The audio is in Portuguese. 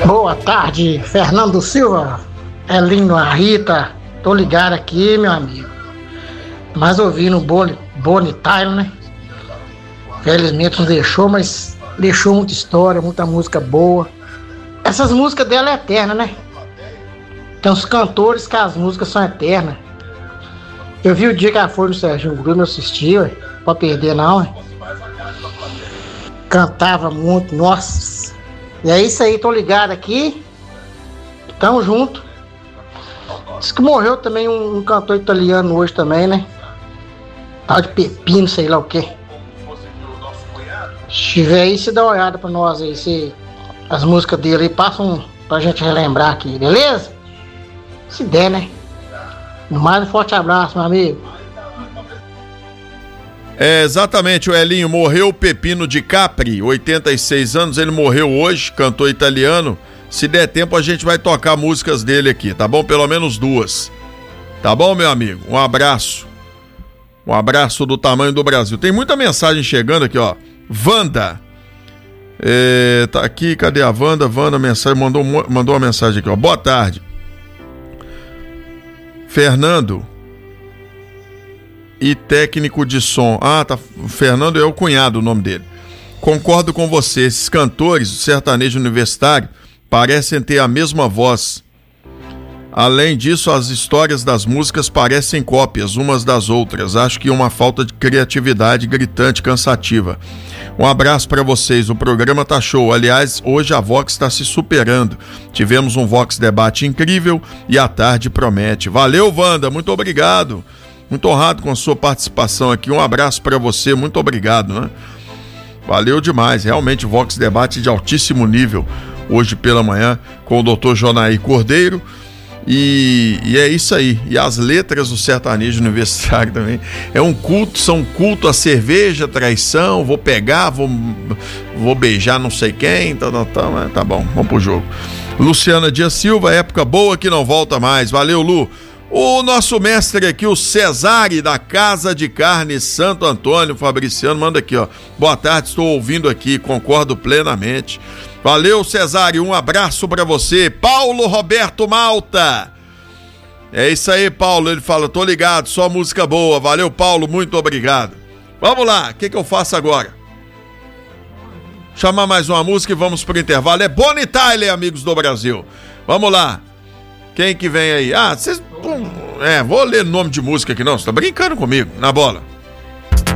Boa tarde, Fernando Silva, Elinho, a Rita, tô ligado aqui, meu amigo. Mas ouvindo o Bonnie Tyler, né? Felizmente não deixou, mas deixou muita história, muita música boa. Essas músicas dela é eterna, né? Tem uns cantores que as músicas são eternas. Eu vi o dia que ela foi no Serginho Grilo, eu assisti, ué, pra perder não, ué. Cantava muito, nossa. E é isso aí, tô ligado aqui. Tamo junto. Diz que morreu também um cantor italiano hoje também, né? Tal de Pepino, sei lá o quê. Se tiver aí, você dá uma olhada pra nós aí, se as músicas dele aí passam pra gente relembrar aqui, beleza? Se der, né? Mais um forte abraço, meu amigo. É, exatamente, o Elinho, morreu o Pepino de Capri, 86 anos, ele morreu hoje, cantor italiano. Se der tempo a gente vai tocar músicas dele aqui, tá bom? Pelo menos 2. Tá bom, meu amigo? Um abraço. Um abraço do tamanho do Brasil. Tem muita mensagem chegando aqui, ó. Wanda. Tá aqui, cadê a Wanda? Wanda, mensagem, mandou uma mensagem aqui, ó. Boa tarde. Fernando e técnico de som. Ah, tá. Fernando é o cunhado, o nome dele. Concordo com você. Esses cantores do sertanejo universitário parecem ter a mesma voz. Além disso, as histórias das músicas parecem cópias umas das outras. Acho que uma falta de criatividade gritante, cansativa. Um abraço para vocês. O programa tá show. Aliás, hoje a Vox está se superando. Tivemos um Vox Debate incrível e a tarde promete. Valeu, Wanda. Muito obrigado. Muito honrado com a sua participação aqui. Um abraço para você. Muito obrigado, né? Valeu demais. Realmente, Vox Debate de altíssimo nível. Hoje pela manhã com o Dr. Jonaí Cordeiro. E é isso aí. E as letras do sertanejo universitário também. É um culto, são culto a cerveja, traição, vou pegar, vou beijar não sei quem, tá bom, vamos pro jogo. Luciana Dias Silva, época boa que não volta mais. Valeu, Lu. O nosso mestre aqui, o Cesare da Casa de Carne Santo Antônio, Fabriciano, manda aqui, ó. Boa tarde, estou ouvindo aqui, concordo plenamente. Valeu, Cesário, um abraço pra você. Paulo Roberto Malta. É isso aí, Paulo, ele fala, tô ligado, só música boa. Valeu, Paulo, muito obrigado. Vamos lá, o que eu faço agora? Chamar mais uma música e vamos pro intervalo. É Bonnie Tyler, amigos do Brasil. Vamos lá. Quem que vem aí? Ah, vocês... vou ler nome de música aqui não, você tá brincando comigo, na bola.